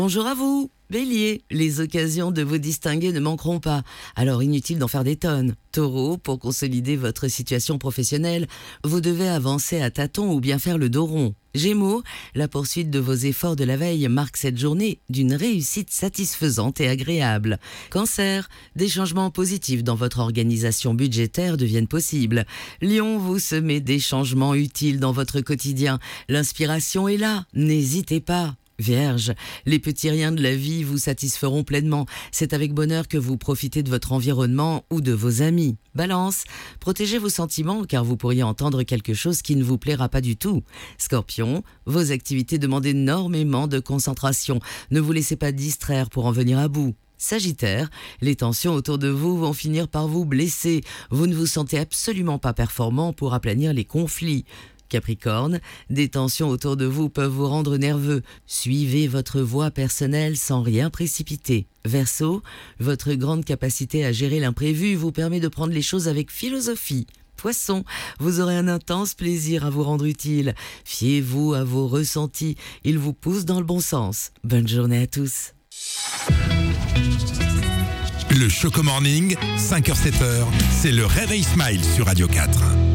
Bonjour à vous, Bélier. Les occasions de vous distinguer ne manqueront pas, alors inutile d'en faire des tonnes. Taureau, pour consolider votre situation professionnelle, vous devez avancer à tâtons ou bien faire le dos rond. Gémeaux, la poursuite de vos efforts de la veille marque cette journée d'une réussite satisfaisante et agréable. Cancer, des changements positifs dans votre organisation budgétaire deviennent possibles. Lion, vous semez des changements utiles dans votre quotidien. L'inspiration est là, n'hésitez pas. Vierge, les petits riens de la vie vous satisferont pleinement. C'est avec bonheur que vous profitez de votre environnement ou de vos amis. Balance, protégez vos sentiments car vous pourriez entendre quelque chose qui ne vous plaira pas du tout. Scorpion, vos activités demandent énormément de concentration. Ne vous laissez pas distraire pour en venir à bout. Sagittaire, les tensions autour de vous vont finir par vous blesser. Vous ne vous sentez absolument pas performant pour aplanir les conflits. Capricorne, des tensions autour de vous peuvent vous rendre nerveux. Suivez votre voie personnelle sans rien précipiter. Verseau, votre grande capacité à gérer l'imprévu vous permet de prendre les choses avec philosophie. Poisson, vous aurez un intense plaisir à vous rendre utile. Fiez-vous à vos ressentis, ils vous poussent dans le bon sens. Bonne journée à tous. Le Choco Morning, 5h-7h, c'est le Réveil Smile sur Radio 4.